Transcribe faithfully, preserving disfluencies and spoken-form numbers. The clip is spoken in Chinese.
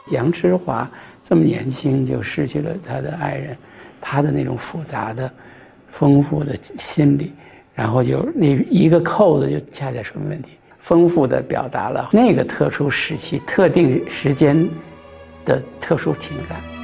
杨之华这么年轻就失去了他的爱人，他的那种复杂的、丰富的心理，然后就那一个扣子就恰恰说明问题，丰富地表达了那个特殊时期、特定时间的特殊情感。